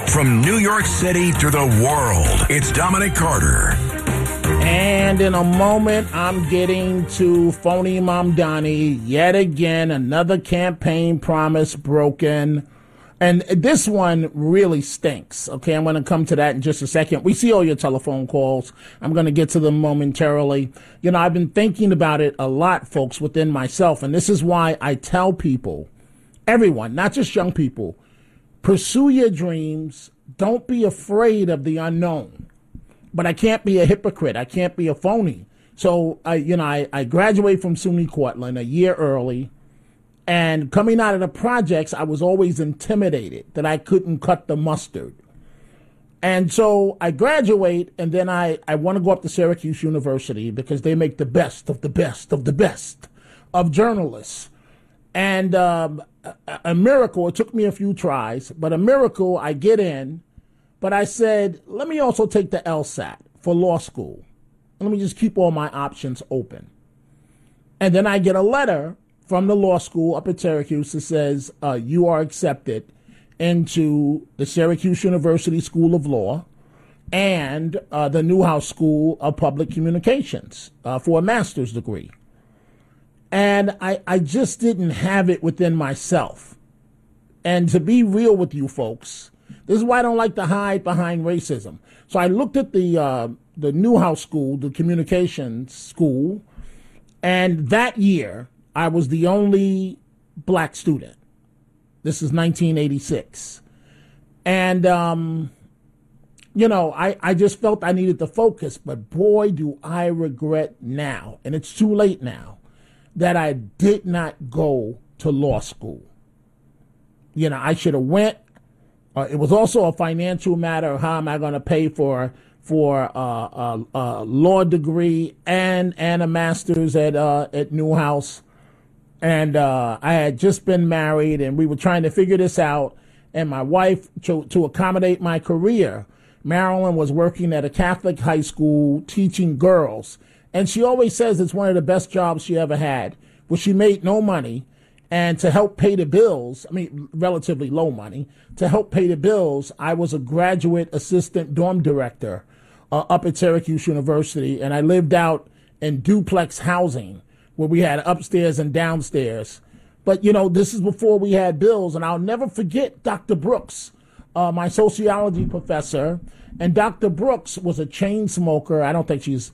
From New York City to the world, it's Dominic Carter. And in a moment, I'm getting to Phony Mamdani. Yet again, another campaign promise broken. And this one really stinks. Okay, I'm going to come to that in just a second. We see all your telephone calls. I'm going to get to them momentarily. You know, I've been thinking about it a lot, folks, within myself. And this is why I tell people, everyone, not just young people, pursue your dreams. Don't be afraid of the unknown. But I can't be a hypocrite. I can't be a phony. So, I graduated from SUNY Cortland a year early. And coming out of the projects, I was always intimidated that I couldn't cut the mustard. And so I graduate, and then I want to go up to Syracuse University because they make the best of the best of the best of journalists. And a miracle, it took me a few tries, but a miracle, I get in. But I said, let me also take the LSAT for law school. Let me just keep all my options open. And then I get a letter from the law school up at Syracuse that says you are accepted into the Syracuse University School of Law and the Newhouse School of Public Communications for a master's degree. And I just didn't have it within myself. And to be real with you folks, this is why I don't like to hide behind racism. So I looked at the Newhouse School, the communications school, and that year I was the only black student. This is 1986. And, I just felt I needed to focus. But boy, do I regret now, and it's too late now, that I did not go to law school. You know, I should have went. It was also a financial matter. How am I going to pay for a law degree and a master's at Newhouse? And I had just been married, and we were trying to figure this out. And my wife, to accommodate my career, Marilyn was working at a Catholic high school teaching girls. And she always says it's one of the best jobs she ever had, where she made no money. And to help pay the bills, relatively low money, to help pay the bills, I was a graduate assistant dorm director up at Syracuse University. And I lived out in duplex housing, where we had upstairs and downstairs. But, this is before we had bills. And I'll never forget Dr. Brooks, my sociology professor. And Dr. Brooks was a chain smoker. I don't think she's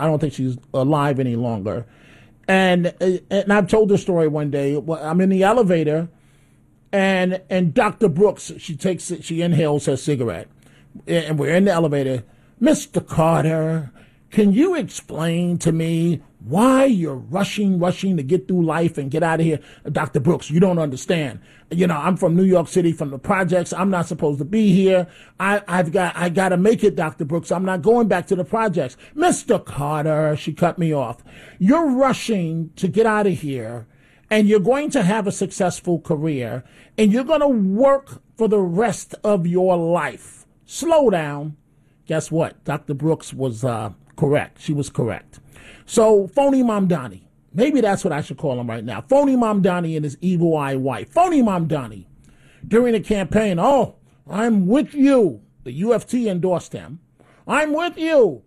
alive any longer. And I've told this story one day. I'm in the elevator, and Dr. Brooks, she inhales her cigarette. And we're in the elevator. Mr. Carter, can you explain to me why you're rushing to get through life and get out of here? Dr. Brooks, you don't understand. I'm from New York City, from the projects. I'm not supposed to be here. I got to make it, Dr. Brooks. I'm not going back to the projects. Mr. Carter, she cut me off. You're rushing to get out of here, and you're going to have a successful career, and you're going to work for the rest of your life. Slow down. Guess what? Dr. Brooks was correct. She was correct. So, Phony Mamdani, maybe that's what I should call him right now. Phony Mamdani and his evil eye wife. Phony Mamdani, during the campaign, I'm with you. The UFT endorsed him. I'm with you.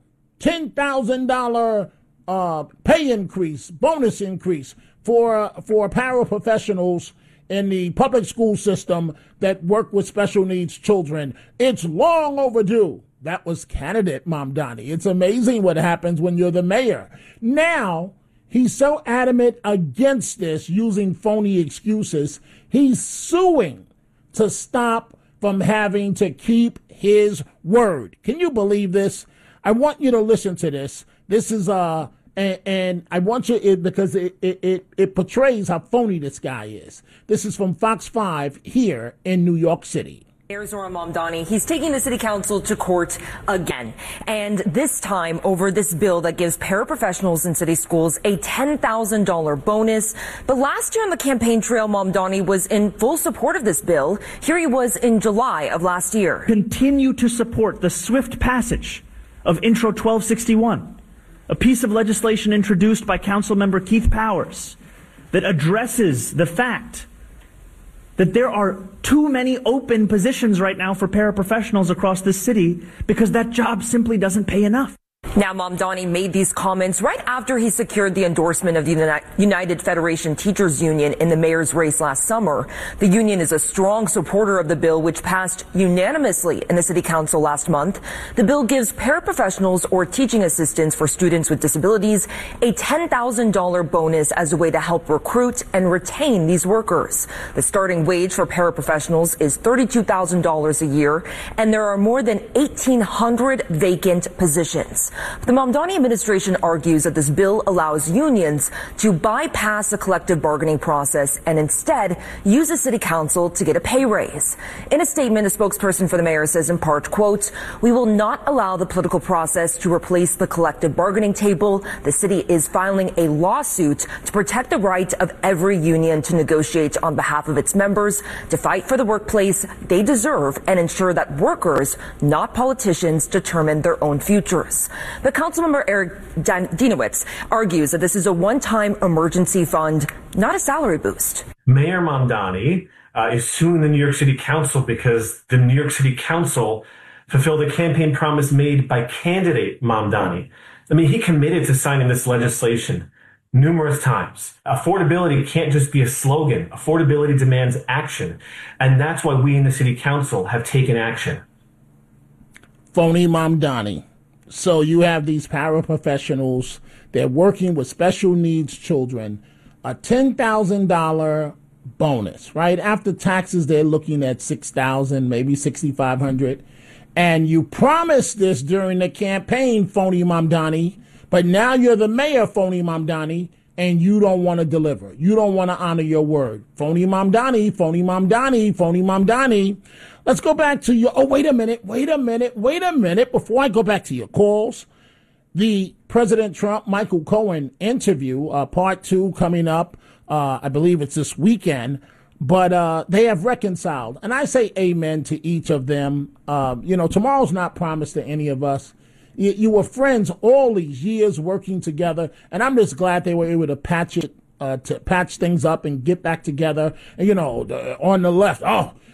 $10,000 pay increase, bonus increase for paraprofessionals in the public school system that work with special needs children. It's long overdue. That was candidate Mamdani. It's amazing what happens when you're the mayor. Now, he's so adamant against this, using phony excuses, he's suing to stop from having to keep his word. Can you believe this? I want you to listen to this. This is, and I want you, because it portrays how phony this guy is. This is from Fox 5 here in New York City. Mayor Zohran Mamdani, he's taking the city council to court again, and this time over this bill that gives paraprofessionals in city schools a $10,000 bonus. But last year on the campaign trail, Mamdani was in full support of this bill. Here he was in July of last year. Continue to support the swift passage of Intro 1261, a piece of legislation introduced by Councilmember Keith Powers that addresses the fact that there are too many open positions right now for paraprofessionals across this city because that job simply doesn't pay enough. Now, Mamdani made these comments right after he secured the endorsement of the United Federation Teachers Union in the mayor's race last summer. The union is a strong supporter of the bill, which passed unanimously in the city council last month. The bill gives paraprofessionals or teaching assistants for students with disabilities a $10,000 bonus as a way to help recruit and retain these workers. The starting wage for paraprofessionals is $32,000 a year, and there are more than 1,800 vacant positions. The Mamdani administration argues that this bill allows unions to bypass the collective bargaining process and instead use the city council to get a pay raise. In a statement, a spokesperson for the mayor says in part, quote, "We will not allow the political process to replace the collective bargaining table. The city is filing a lawsuit to protect the right of every union to negotiate on behalf of its members, to fight for the workplace they deserve and ensure that workers, not politicians, determine their own futures." But Councilmember Eric Dinowitz argues that this is a one-time emergency fund, not a salary boost. Mayor Mamdani is suing the New York City Council because the New York City Council fulfilled a campaign promise made by candidate Mamdani. I mean, he committed to signing this legislation numerous times. Affordability can't just be a slogan. Affordability demands action. And that's why we in the City Council have taken action. Phony Mamdani. So you have these paraprofessionals, they're working with special needs children, a $10,000 bonus, right? After taxes, they're looking at $6,000, maybe $6,500. And you promised this during the campaign, Phony Mamdani, but now you're the mayor, Phony Mamdani, and you don't want to deliver. You don't want to honor your word. Phony Mamdani, Phony Mamdani, Phony Mamdani. Let's go back to your, wait a minute. Before I go back to your calls, the President Trump, Michael Cohen interview, part 2 coming up. I believe it's this weekend, but they have reconciled. And I say amen to each of them. Tomorrow's not promised to any of us. You were friends all these years working together, and I'm just glad they were able to patch things up and get back together. And, on the left,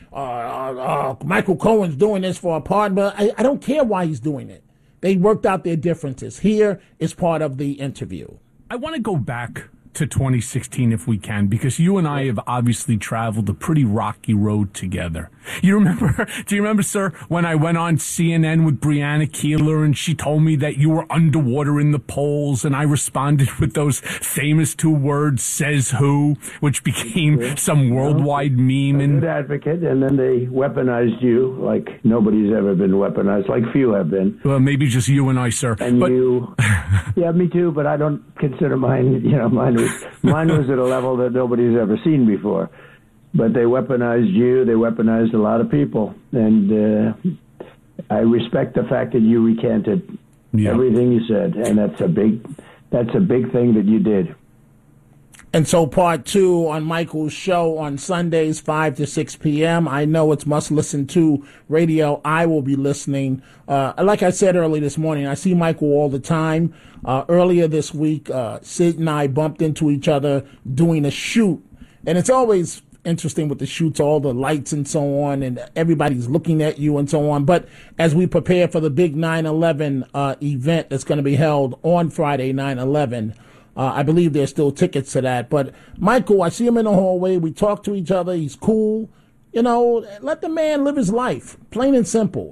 Michael Cohen's doing this for a partner. I don't care why he's doing it. They worked out their differences. Here is part of the interview. I want to go back to 2016 if we can, because you and I have obviously traveled a pretty rocky road together. Do you remember, sir, when I went on CNN with Brianna Keeler and she told me that you were underwater in the polls, and I responded with those famous 2 words, "says who," which became some worldwide meme. And good advocate, and then they weaponized you like nobody's ever been weaponized, like few have been. Well, maybe just you and I, sir. And you, yeah, me too, but I don't consider mine, mine was at a level that nobody's ever seen before. But they weaponized you. They weaponized a lot of people. And I respect the fact that you recanted everything you said. And that's a big thing that you did. And so part 2 on Michael's show on Sundays, 5 to 6 p.m. I know it's must listen to radio. I will be listening. Like I said early this morning, I see Michael all the time. Earlier this week, Sid and I bumped into each other doing a shoot. And it's always interesting with the shoots, all the lights and so on, and everybody's looking at you and so on. But as we prepare for the big 9/11 event that's going to be held on Friday, 9/11, I believe there's still tickets to that. But Michael, I see him in the hallway. We talk to each other. He's cool. Let the man live his life. Plain and simple.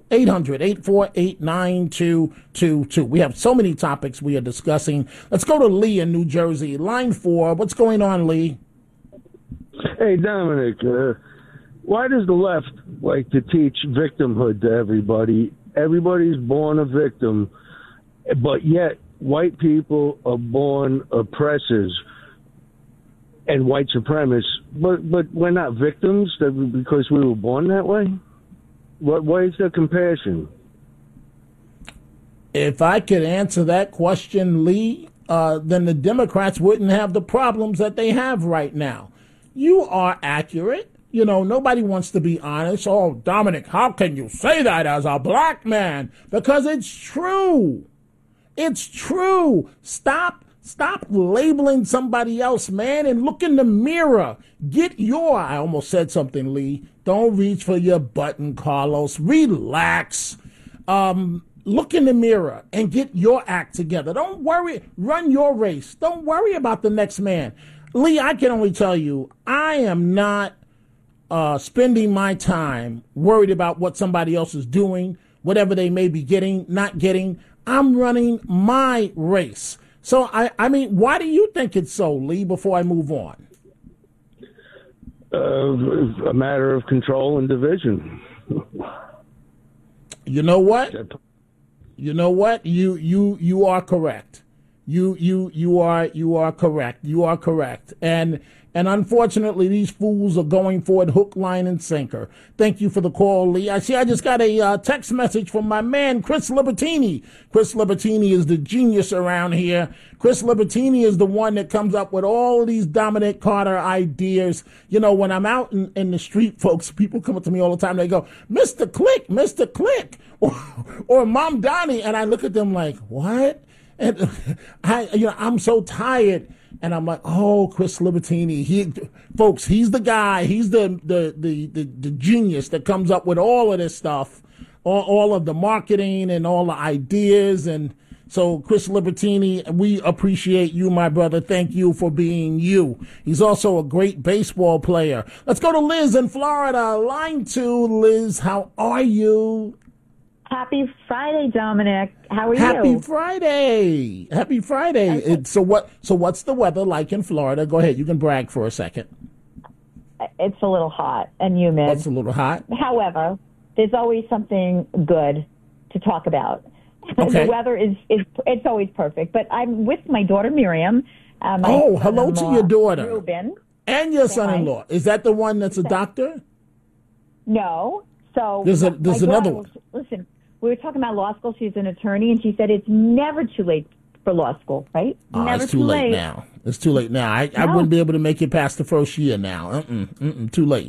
800-848-9222. We have so many topics we are discussing. Let's go to Lee in New Jersey. Line 4. What's going on, Lee? Hey, Dominic, why does the left like to teach victimhood to everybody? Everybody's born a victim, but yet white people are born oppressors and white supremacists. But we're not victims because we were born that way? Why is there compassion? If I could answer that question, Lee, then the Democrats wouldn't have the problems that they have right now. You are accurate. Nobody wants to be honest. Oh, Dominic, how can you say that as a black man? Because it's true. It's true. Stop Stop labeling somebody else, man, and look in the mirror. I almost said something, Lee. Don't reach for your button, Carlos. Relax. Look in the mirror and get your act together. Don't worry. Run your race. Don't worry about the next man. Lee, I can only tell you, I am not spending my time worried about what somebody else is doing, whatever they may be getting, not getting. I'm running my race. So, I mean, why do you think it's so, Lee, before I move on? A matter of control and division. You know what? You know what? You are correct. You are correct. You are correct. And unfortunately, these fools are going for it hook, line, and sinker. Thank you for the call, Lee. I just got a text message from my man, Chris Libertini. Chris Libertini is the genius around here. Chris Libertini is the one that comes up with all of these Dominic Carter ideas. You know, when I'm out in the street, folks, people come up to me all the time. They go, Mr. Click, or Mom Donnie. And I look at them like, what? And I'm so tired. And I'm like, oh, Chris Libertini. He's the guy. He's the genius that comes up with all of this stuff, all of the marketing and all the ideas. And so, Chris Libertini, we appreciate you, my brother. Thank you for being you. He's also a great baseball player. Let's go to Liz in Florida. Line 2, Liz, how are you? Happy Friday, Dominic. How are you? Happy Friday. Happy Friday. Okay. So what's the weather like in Florida? Go ahead. You can brag for a second. It's a little hot and humid. It's a little hot. However, there's always something good to talk about. Okay. The weather it's always perfect. But I'm with my daughter Miriam. Hello to your daughter. Ruben. And your son-in-law. Is that the one that's a doctor? No. So there's another one. Listen, we were talking about law school. She's an attorney, and she said it's never too late for law school, right? Never it's too late now. It's too late now. I wouldn't be able to make it past the first year now. Too late.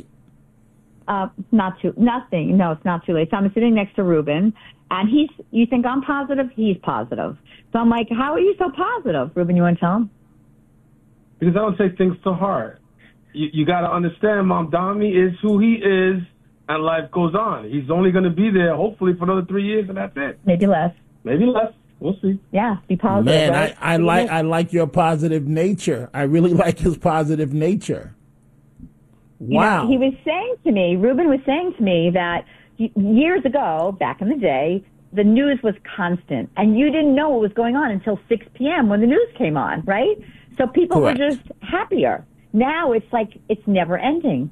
Nothing. No, it's not too late. So I'm sitting next to Ruben, and you think I'm positive? He's positive. So I'm like, how are you so positive? Ruben, you want to tell him? Because I don't take things so hard. You got to understand, Mom Donnie is who he is, and life goes on. He's only going to be there, hopefully, for another 3 years, and that's it. Maybe less. We'll see. Yeah, be positive. Man, right? I like your positive nature. I really like his positive nature. Wow. He was saying to me, Ruben was saying to me that years ago, back in the day, the news was constant, and you didn't know what was going on until 6 p.m. when the news came on, right? So people Correct. were just happier. Now it's like it's never ending.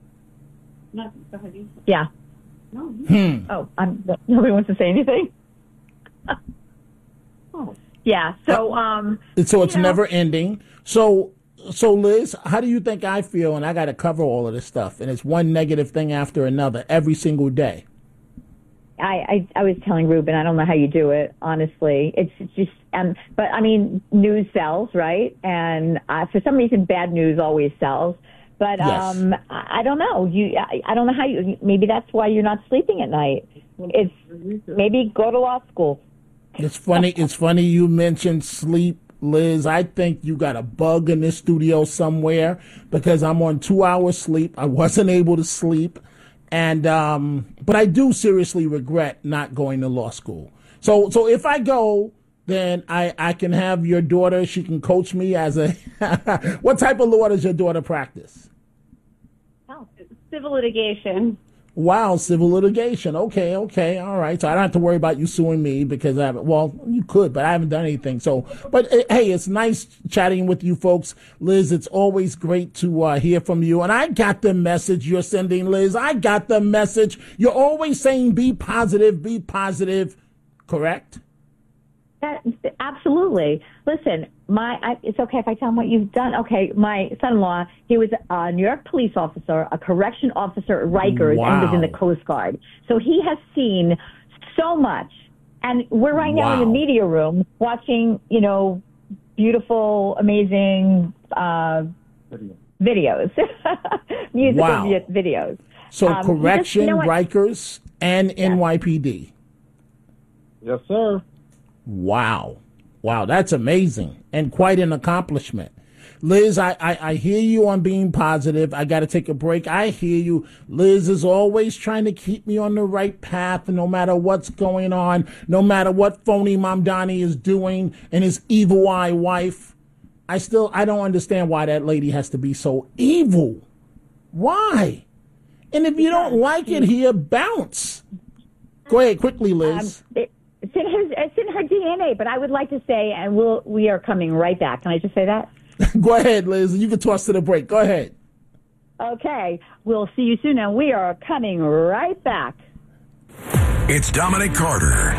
Yeah. Oh, nobody wants to say anything. Yeah. So it's never ending. So Liz, how do you think I feel? And I got to cover all of this stuff, and it's one negative thing after another every single day. I was telling Ruben, I don't know how you do it, honestly. It's just, but I mean, news sells, right? And for some reason, bad news always sells. But yes. I don't know. I don't know how you. Maybe that's why you're not sleeping at night. It's maybe go to law school. It's funny. It's funny you mentioned sleep, Liz. I think you got a bug in this studio somewhere because I'm on 2 hours sleep. I wasn't able to sleep. And but I do seriously regret not going to law school. So if I go, then I can have your daughter. She can coach me as a. What type of law does your daughter practice? Oh, civil litigation. Wow, civil litigation. Okay, all right. So I don't have to worry about you suing me because I haven't. Well, you could, but I haven't done anything. So, but hey, it's nice chatting with you folks, Liz. It's always great to hear from you. And I got the message you're sending, Liz. I got the message. You're always saying be positive, correct? Absolutely. Listen, it's okay if I tell him what you've done. Okay, my son-in-law, he was a New York police officer, a correction officer at Rikers, and was in the Coast Guard. So he has seen so much. And we're right now in the media room watching, beautiful, amazing videos, musical videos. So correction, Rikers, and NYPD. Yes, sir. Wow. Wow, that's amazing and quite an accomplishment. Liz, I hear you on being positive. I got to take a break. I hear you. Liz is always trying to keep me on the right path, no matter what's going on, no matter what phony Mamdani is doing and his evil eye wife. I don't understand why that lady has to be so evil. Why? And if you don't like it here, bounce. Go ahead, quickly, Liz. It's in her DNA, but I would like to say, and we are coming right back. Can I just say that? Go ahead, Liz. You can toss to the break. Go ahead. Okay. We'll see you soon, and we are coming right back. It's Dominic Carter.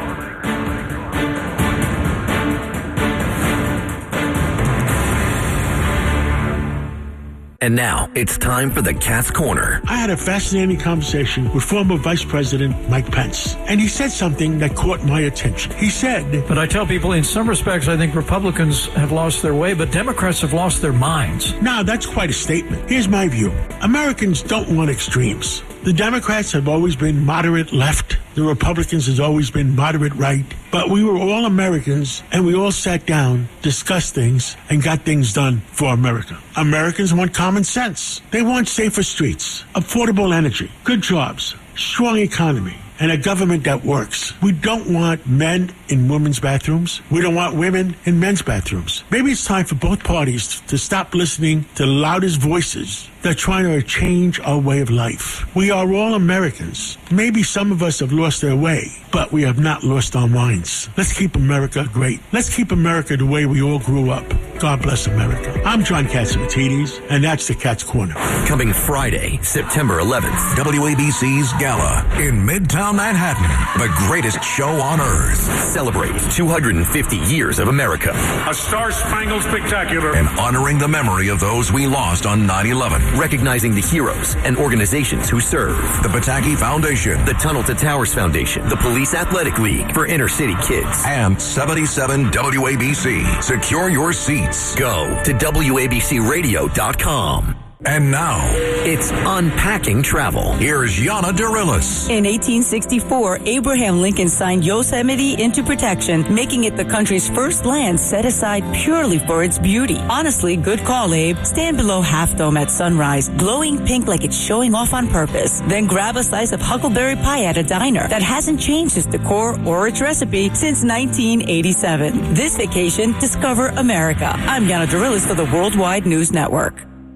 And now, it's time for the Cat's Corner. I had a fascinating conversation with former Vice President Mike Pence, and he said something that caught my attention. He said... But I tell people, in some respects, I think Republicans have lost their way, but Democrats have lost their minds. Now, that's quite a statement. Here's my view. Americans don't want extremes. The Democrats have always been moderate left. The Republicans has always been moderate right. But we were all Americans, and we all sat down, discussed things, and got things done for America. Americans want common sense. They want safer streets, affordable energy, good jobs, strong economy, and a government that works. We don't want men in women's bathrooms. We don't want women in men's bathrooms. Maybe it's time for both parties to stop listening to the loudest voices that are trying to change our way of life. We are all Americans. Maybe some of us have lost their way, but we have not lost our minds. Let's keep America great. Let's keep America the way we all grew up. God bless America. I'm John Catsimatidis, and that's the Cat's Corner. Coming Friday, September 11th. WABC's Gala in Midtown Manhattan. The greatest show on earth. Celebrate 250 years of America. A Star-Spangled Spectacular. And honoring the memory of those we lost on 9/11. Recognizing the heroes and organizations who serve. The Pataki Foundation. The Tunnel to Towers Foundation. The Police Athletic League for inner city kids. And 77 WABC. Secure your seats. Go to WABCRadio.com. And now, it's Unpacking Travel. Here's Yana Dirilis. In 1864, Abraham Lincoln signed Yosemite into protection, making it the country's first land set aside purely for its beauty. Honestly, good call, Abe. Stand below Half Dome at sunrise, glowing pink like it's showing off on purpose. Then grab a slice of huckleberry pie at a diner that hasn't changed its decor or its recipe since 1987. This vacation, discover America. I'm Yana Dirilis for the Worldwide News Network.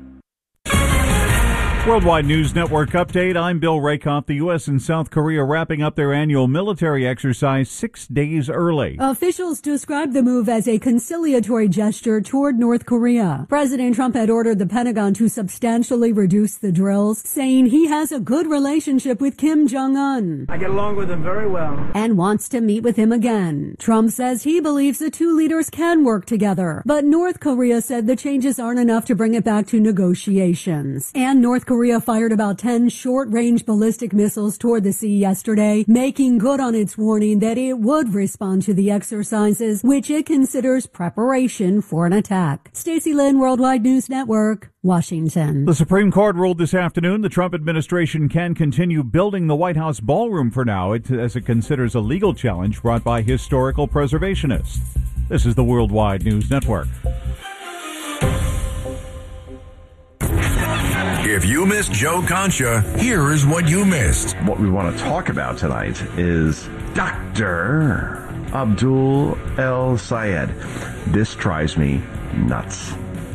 Worldwide News Network update. I'm Bill Rakoff. The U.S. and South Korea wrapping up their annual military exercise 6 days early. Officials described the move as a conciliatory gesture toward North Korea. President Trump had ordered the Pentagon to substantially reduce the drills, saying he has a good relationship with Kim Jong-un. I get along with him very well. And wants to meet with him again. Trump says he believes the two leaders can work together. But North Korea said the changes aren't enough to bring it back to negotiations. And North Korea fired about 10 short-range ballistic missiles toward the sea yesterday, making good on its warning that it would respond to the exercises, which it considers preparation for an attack. Stacey Lynn, Worldwide News Network, Washington. The Supreme Court ruled this afternoon the Trump administration can continue building the White House ballroom for now, as it considers a legal challenge brought by historical preservationists. This is the Worldwide News Network. If you missed Joe Concha, here is what you missed. What we want to talk about tonight is Dr. Abdul El Sayed. This drives me nuts.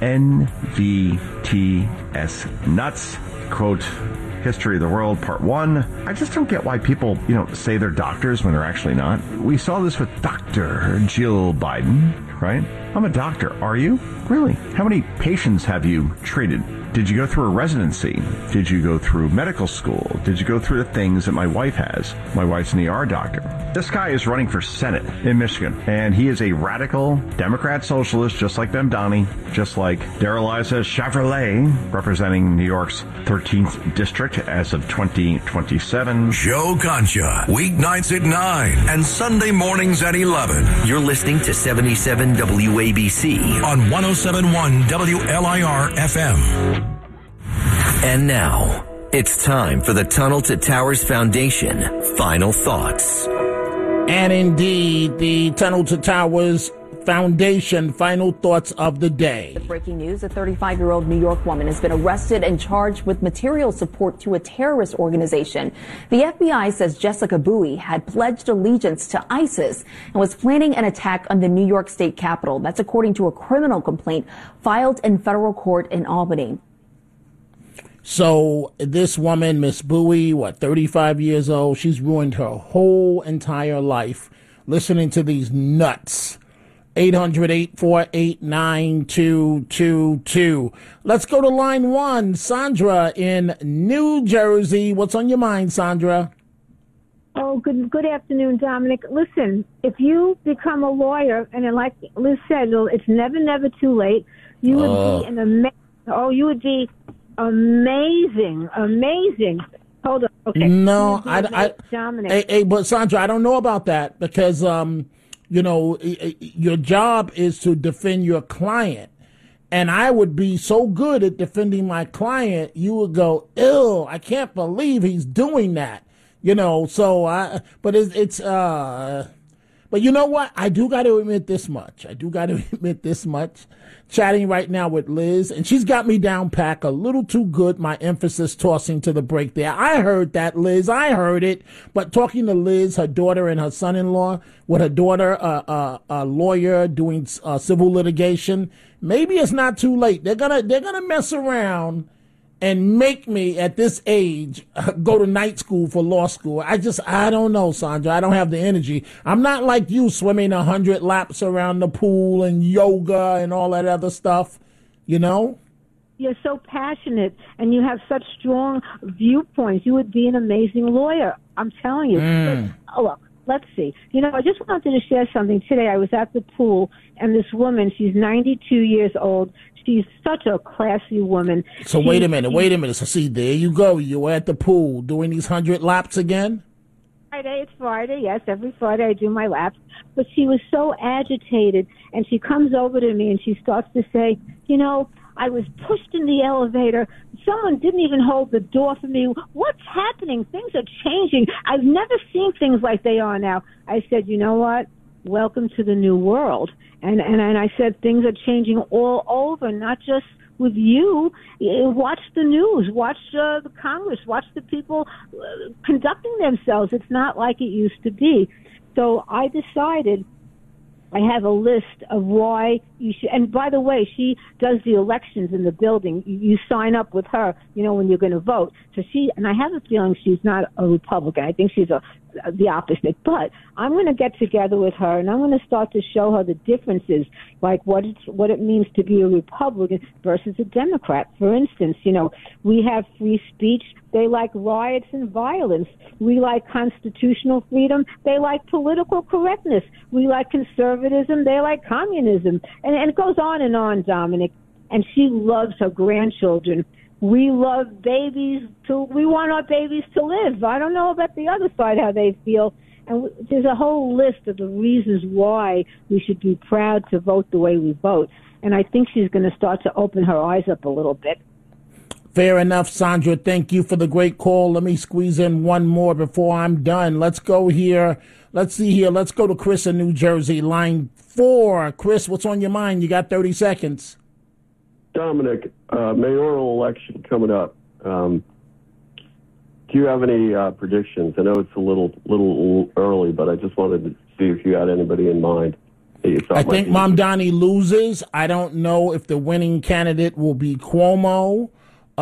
NVTS nuts. Quote, History of the World, Part 1. I just don't get why people, say they're doctors when they're actually not. We saw this with Dr. Jill Biden, right? I'm a doctor. Are you? Really? How many patients have you treated? Did you go through a residency? Did you go through medical school? Did you go through the things that my wife has? My wife's an ER doctor. This guy is running for Senate in Michigan, and he is a radical Democrat socialist, just like Mamdani, just like Dareliza Chevrolet, representing New York's 13th district as of 2027. Joe Concha, weeknights at 9 and Sunday mornings at 11. You're listening to 77 WABC on 107.1 WLIR FM. And now, it's time for the Tunnel to Towers Foundation Final Thoughts. And indeed, the Tunnel to Towers Foundation. Final thoughts of the day. Breaking news, a 35-year-old New York woman has been arrested and charged with material support to a terrorist organization. The FBI says Jessica Bowie had pledged allegiance to ISIS and was planning an attack on the New York State Capitol. That's according to a criminal complaint filed in federal court in Albany. So this woman, Miss Bowie, 35 years old, she's ruined her whole entire life listening to these nuts. 800-848-9222. Let's go to line 1. Sandra in New Jersey. What's on your mind, Sandra? Oh, good afternoon, Dominic. Listen, if you become a lawyer, and like Liz said, it's never too late, you would be you would be amazing. Hold on. Okay. No, Dominic. But Sandra, I don't know about that because, your job is to defend your client. And I would be so good at defending my client, you would go, ew, I can't believe he's doing that. But you know what? I do got to admit this much. Chatting right now with Liz, and she's got me down pack a little too good, my emphasis tossing to the break there. I heard that, Liz. I heard it. But talking to Liz, her daughter and her son-in-law, with her daughter, a lawyer doing civil litigation, maybe it's not too late. They're gonna mess around and make me, at this age, go to night school for law school. I don't know, Sandra. I don't have the energy. I'm not like you swimming 100 laps around the pool and yoga and all that other stuff, You're so passionate and you have such strong viewpoints. You would be an amazing lawyer. I'm telling you. Look, let's see. I just wanted to share something today. I was at the pool, and this woman, she's 92 years old. She's such a classy woman. So wait a minute. So see, there you go. You were at the pool doing these 100 laps again? It's Friday. Yes, every Friday I do my laps. But she was so agitated, and she comes over to me and she starts to say, I was pushed in the elevator. Someone didn't even hold the door for me. What's happening? Things are changing. I've never seen things like they are now. I said, you know what? Welcome to the new world. And I said things are changing all over, not just with you. Watch the news. Watch the Congress. Watch the people conducting themselves. It's not like it used to be. So I decided I have a list of why you should. And by the way, she does the elections in the building. You sign up with her, when you're going to vote. So and I have a feeling she's not a Republican. I think she's the opposite. But I'm going to get together with her, and I'm going to start to show her the differences, like what it means to be a Republican versus a Democrat. For instance, we have free speech. They like riots and violence. We like constitutional freedom. They like political correctness. We like conservatism. They like communism. And it goes on, Dominic. And she loves her grandchildren. We love babies. We want our babies to live. I don't know about the other side, how they feel. And there's a whole list of the reasons why we should be proud to vote the way we vote. And I think she's going to start to open her eyes up a little bit. Fair enough, Sandra. Thank you for the great call. Let me squeeze in one more before I'm done. Let's go here. Let's see here. Let's go to Chris in New Jersey, line 4. Chris, what's on your mind? You got 30 seconds. Dominic, mayoral election coming up. Do you have any predictions? I know it's a little early, but I just wanted to see if you had anybody in mind. I think Mamdani loses. I don't know if the winning candidate will be Cuomo.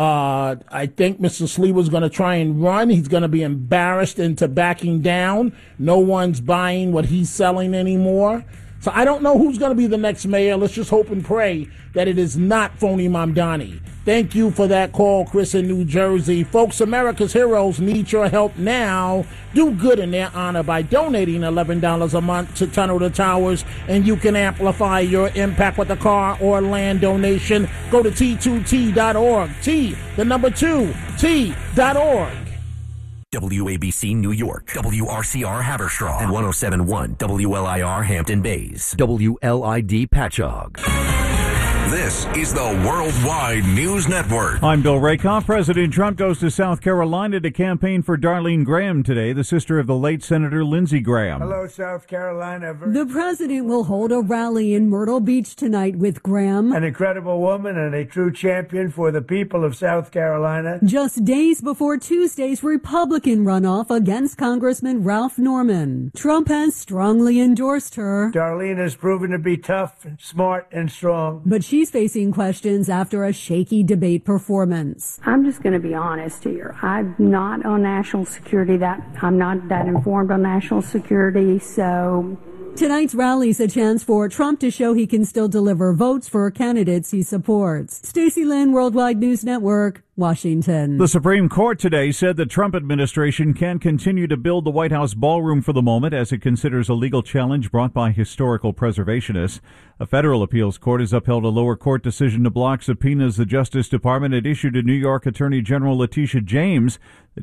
I think Mr. Sleeper's going to try and run. He's going to be embarrassed into backing down. No one's buying what he's selling anymore. So I don't know who's going to be the next mayor. Let's just hope and pray that it is not phony Mamdani. Thank you for that call, Chris in New Jersey. Folks, America's heroes need your help now. Do good in their honor by donating $11 a month to Tunnel to Towers, and you can amplify your impact with a car or land donation. Go to T2T.org. T2T.org. WABC New York, WRCR Haverstraw, and 107.1 WLIR Hampton Bays, WLID Patchogue. This is the Worldwide News Network. I'm Bill Rakoff. President Trump goes to South Carolina to campaign for Darlene Graham today, the sister of the late Senator Lindsey Graham. Hello, South Carolina. The president will hold a rally in Myrtle Beach tonight with Graham, An incredible woman and a true champion for the people of South Carolina. just days before Tuesday's Republican runoff against Congressman Ralph Norman. Trump has strongly endorsed her. Darlene has proven to be tough, smart, and strong. But she's facing questions after a shaky debate performance. I'm just going to be honest here. I'm not on national security. I'm not that informed on national security, so... Tonight's rally's a chance for Trump to show he can still deliver votes for candidates he supports. Stacey Lynn, Worldwide News Network, Washington. The Supreme Court today said the Trump administration can continue to build the White House ballroom for the moment as it considers a legal challenge brought by historical preservationists. A federal appeals court has upheld a lower court decision to block subpoenas the Justice Department had issued to New York Attorney General Letitia James. The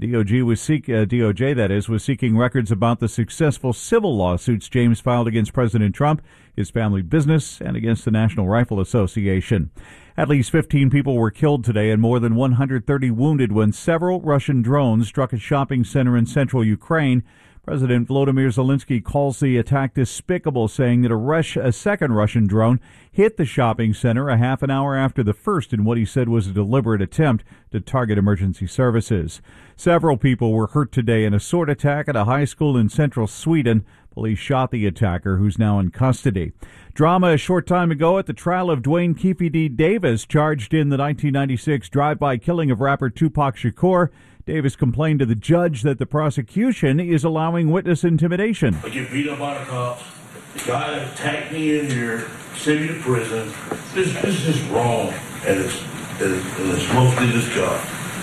DOJ was seeking records about the successful civil lawsuits James filed against President Trump, his family business, and against the National Rifle Association. At least 15 people were killed today and more than 130 wounded when several Russian drones struck a shopping center in central Ukraine. President Volodymyr Zelensky calls the attack despicable, saying that a second Russian drone hit the shopping center a half an hour after the first in what he said was a deliberate attempt to target emergency services. Several people were hurt today in a sword attack at a high school in central Sweden. Police shot the attacker, who's now in custody. Drama a short time ago at the trial of Dwayne Keefe D. Davis, charged in the 1996 drive-by killing of rapper Tupac Shakur. Davis complained to the judge that the prosecution is allowing witness intimidation. I get beat up by the cops. The guy attacked me in here, sent me to prison. This is wrong, and it's mostly this job.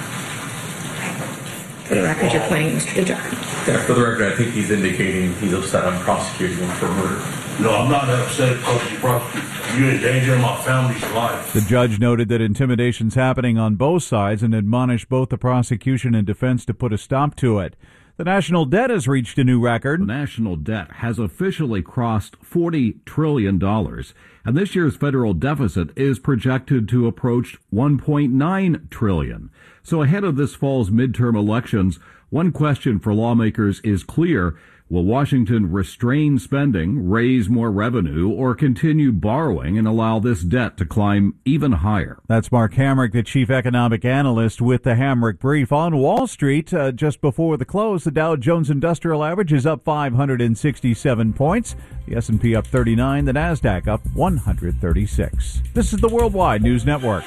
For the record, you're pointing Mr. DeJohn. Yeah, for the record, I think he's indicating he's upset I'm prosecuting him for murder. No, I'm not upset because you're endangering my family's life. The judge noted that intimidation's happening on both sides and admonished both the prosecution and defense to put a stop to it. The national debt has reached a new record. The national debt has officially crossed $40 trillion, and this year's federal deficit is projected to approach $1.9 trillion. So ahead of this fall's midterm elections, one question for lawmakers is clear. Will Washington restrain spending, raise more revenue, or continue borrowing and allow this debt to climb even higher? That's Mark Hamrick, the chief economic analyst with the Hamrick Brief. On Wall Street, just before the close, the Dow Jones Industrial Average is up 567 points. The S&P up 39, the NASDAQ up 136. This is the Worldwide News Network.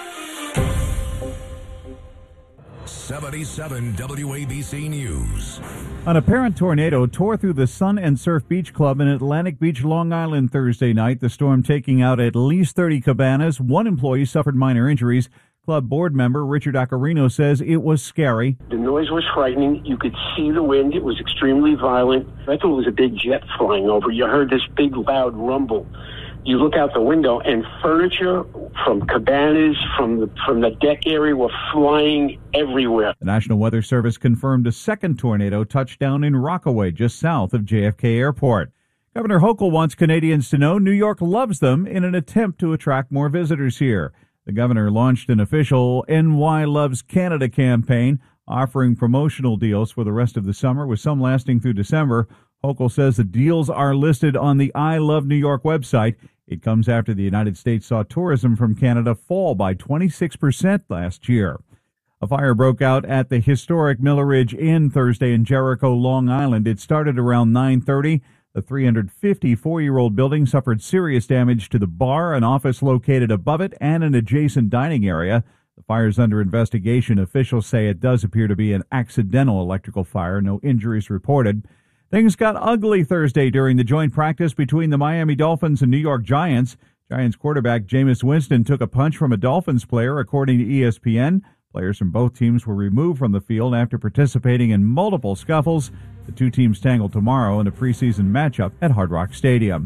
77 WABC News. An apparent tornado tore through the Sun and Surf Beach Club in Atlantic Beach, Long Island Thursday night, the storm taking out at least 30 cabanas. One employee suffered minor injuries. Club board member Richard Accarino says it was scary. The noise was frightening. You could see the wind. It was extremely violent. I thought it was a big jet flying over. You heard this big loud rumble. You look out the window and furniture from cabanas, from the deck area were flying everywhere. The National Weather Service confirmed a second tornado touched down in Rockaway, just south of JFK Airport. Governor Hochul wants Canadians to know New York loves them in an attempt to attract more visitors here. The governor launched an official NY Loves Canada campaign, offering promotional deals for the rest of the summer, with some lasting through December. Hochul says the deals are listed on the I Love New York website. It comes after the United States saw tourism from Canada fall by 26% last year. A fire broke out at the historic Miller Ridge Inn Thursday in Jericho, Long Island. It started around 9:30. The 354-year-old building suffered serious damage to the bar, an office located above it, and an adjacent dining area. The fire's under investigation. Officials say it does appear to be an accidental electrical fire. No injuries reported. Things got ugly Thursday during the joint practice between the Miami Dolphins and New York Giants. Giants quarterback Jameis Winston took a punch from a Dolphins player, according to ESPN. Players from both teams were removed from the field after participating in multiple scuffles. The two teams tangle tomorrow in a preseason matchup at Hard Rock Stadium.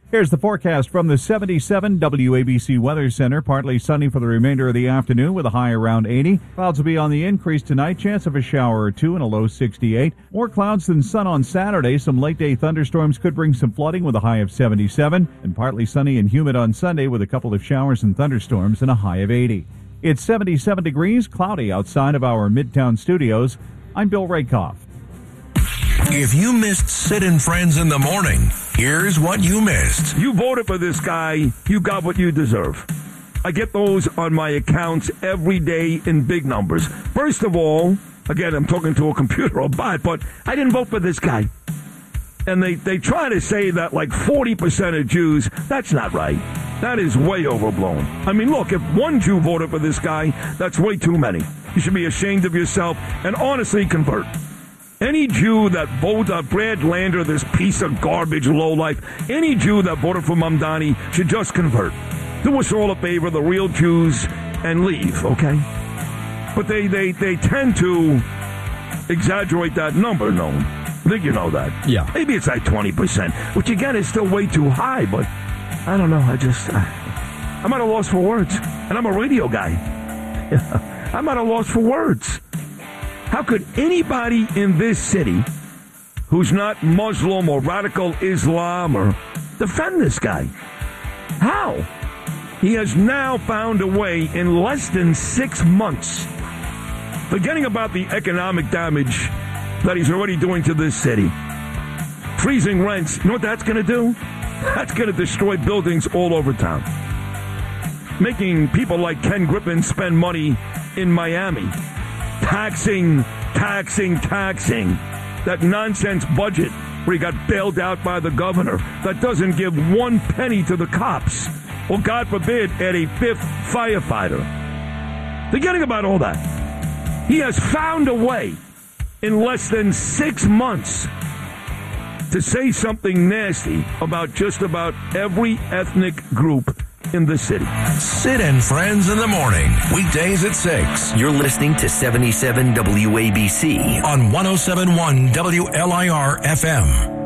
Here's the forecast from the 77 WABC Weather Center. Partly sunny for the remainder of the afternoon with a high around 80. Clouds will be on the increase tonight. Chance of a shower or two and a low 68. More clouds than sun on Saturday. Some late-day thunderstorms could bring some flooding with a high of 77. And partly sunny and humid on Sunday with a couple of showers and thunderstorms and a high of 80. It's 77 degrees, cloudy outside of our Midtown studios. I'm Bill Rakoff. If you missed Sid and Friends in the morning, here's what you missed. You voted for this guy, you got what you deserve. I get those on my accounts every day in big numbers. First of all, again, I'm talking to a computer or bot, but I didn't vote for this guy. And they try to say that like 40% of Jews, that's not right. That is way overblown. I mean, look, if one Jew voted for this guy, that's way too many. You should be ashamed of yourself and honestly convert. Any Jew that voted Brad Lander, this piece of garbage lowlife, any Jew that voted for Mamdani should just convert. Do us all a favor, the real Jews, and leave, okay? But they tend to exaggerate that number, no? I think you know that. Yeah. Maybe it's like 20%, which again is still way too high, but I don't know. I'm at a loss for words. And I'm a radio guy. I'm at a loss for words. How could anybody in this city who's not Muslim or radical Islam or defend this guy? How? He has now found a way in less than 6 months, forgetting about the economic damage that he's already doing to this city. Freezing rents, you know what that's going to do? That's going to destroy buildings all over town. Making people like Ken Griffin spend money in Miami. Taxing. That nonsense budget where he got bailed out by the governor that doesn't give 1 penny to the cops. Or, God forbid, add a 5th firefighter. Forgetting about all that. He has found a way in less than 6 months to say something nasty about just about every ethnic group in the city. Sid and Friends in the morning, weekdays at 6. You're listening to 77 WABC on 107.1 WLIR FM.